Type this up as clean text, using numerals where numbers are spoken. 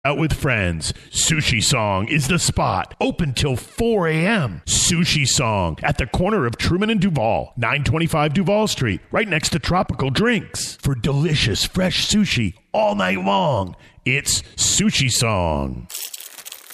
Out with friends. Sushi Song is the spot. Open till 4 a.m. Sushi Song at the corner of Truman and Duval, 925 Duval Street, right next to Tropical Drinks. For delicious, fresh sushi all night long, it's Sushi Song.